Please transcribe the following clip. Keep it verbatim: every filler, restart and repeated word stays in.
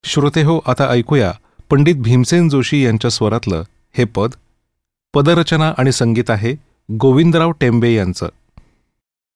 श्रोते हो, आता ऐकूया पंडित भीमसेन जोशी यांच्या स्वरातलं हे पद. पदरचना आणि संगीत आहे गोविंदराव टेंबे यांचं.